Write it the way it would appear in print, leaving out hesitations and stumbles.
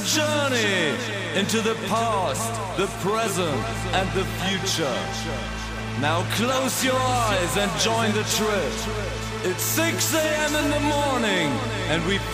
journey into the past, the present, and the future. Now close your eyes and join the trip. It's 6 a.m. in the morning, and we